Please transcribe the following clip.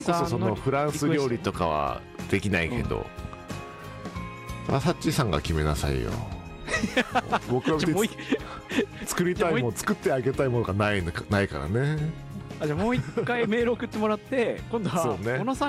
こそそのフランス料理とかはできないけど、サッチーさんが決めなさいよ。僕は別に作りたいもの作ってあげたいものがないからね。 じゃあもう一回メール送ってもらって今度はそうね小野さ